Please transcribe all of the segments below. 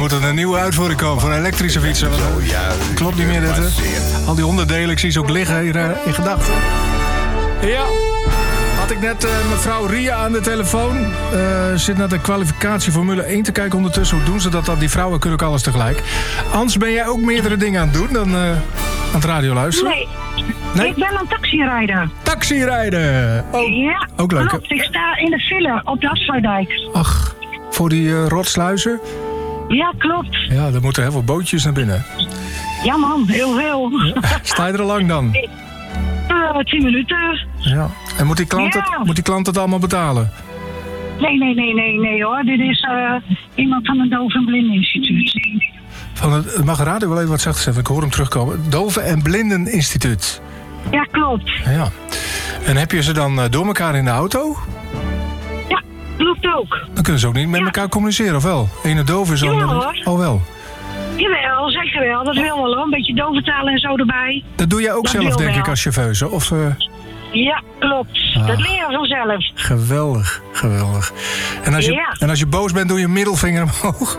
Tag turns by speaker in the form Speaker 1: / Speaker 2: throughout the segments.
Speaker 1: moet er een nieuwe uitvoering komen voor elektrische fietsen. Klopt niet meer dit, hè? Al die onderdelen, ik zie ze ook liggen hier in gedachten. Ja, had ik net mevrouw Ria aan de telefoon. Zit naar de kwalificatie Formule 1 te kijken ondertussen. Hoe doen ze dat dan? Die vrouwen kunnen ook alles tegelijk. Ans, ben jij ook meerdere dingen aan het doen dan aan het radio luisteren?
Speaker 2: Nee, ik ben een taxirijder.
Speaker 1: Taxirijden! Oh,
Speaker 2: ja,
Speaker 1: ook leuk.
Speaker 2: Klopt, ik sta in de file op de Afsluitdijk.
Speaker 1: Ach, voor die rotsluizen?
Speaker 2: Ja, klopt.
Speaker 1: Ja, er moeten heel veel bootjes naar binnen.
Speaker 2: Ja man, heel veel.
Speaker 1: Ja, sta je er al lang dan?
Speaker 2: 10 minuten.
Speaker 1: Ja. En moet die klant het allemaal betalen?
Speaker 2: Nee hoor. Dit is iemand van het Dove en Blinden Instituut.
Speaker 1: Mag de radio wel even wat zachter zetten? Ik hoor hem terugkomen. Dove en Blinden Instituut.
Speaker 2: Ja, klopt.
Speaker 1: Ja. En heb je ze dan door elkaar in de auto?
Speaker 2: Ja, klopt ook.
Speaker 1: Dan kunnen ze ook niet met elkaar communiceren, of wel? Ene dove is dan...
Speaker 2: Ja, hoor.
Speaker 1: Oh, wel.
Speaker 2: Jawel, zeker wel. Dat wil wel hoor. Een beetje doventaal en zo erbij.
Speaker 1: Dat doe jij ook
Speaker 2: Dat
Speaker 1: zelf, denk
Speaker 2: wel.
Speaker 1: ik, als chauffeuse? Of...
Speaker 2: Ja, klopt. Dat leer je vanzelf.
Speaker 1: Geweldig, geweldig. En als je boos bent, doe je middelvinger omhoog.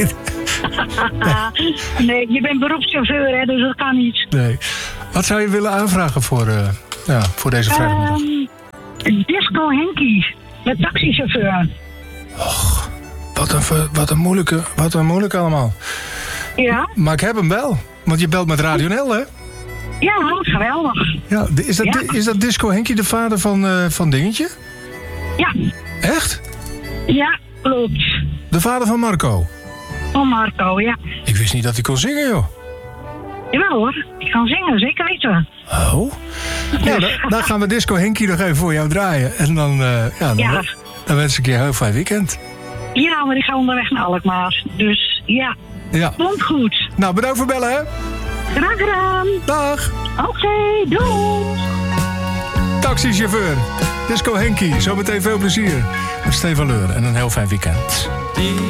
Speaker 2: Nee, je bent beroepschauffeur, hè, dus dat kan niet.
Speaker 1: Nee. Wat zou je willen aanvragen voor deze vrijdag?
Speaker 2: Disco Henkie, de taxichauffeur.
Speaker 1: Och, wat een moeilijke allemaal.
Speaker 2: Ja?
Speaker 1: Maar ik heb hem wel, want je belt met Radio NL, hè?
Speaker 2: Ja, geweldig.
Speaker 1: Ja, is dat Disco Henkie de vader van Dingetje?
Speaker 2: Ja.
Speaker 1: Echt?
Speaker 2: Ja, klopt.
Speaker 1: De vader van Marco?
Speaker 2: Van Marco, ja.
Speaker 1: Ik wist niet dat hij kon zingen, joh.
Speaker 2: Jawel hoor, ik kan zingen, zeker weten.
Speaker 1: Oh? Nou, dan gaan we Disco Henkie nog even voor jou draaien. En dan wens ik je een heel fijn weekend.
Speaker 2: Ja, maar ik ga onderweg naar Alkmaar. Dus ja, komt goed.
Speaker 1: Nou, bedankt voor bellen, hè?
Speaker 2: Graag gedaan.
Speaker 1: Dag.
Speaker 2: Oké, doei.
Speaker 1: Taxichauffeur, Disco Henkie. Zometeen veel plezier met Stefan Leur en een heel fijn weekend.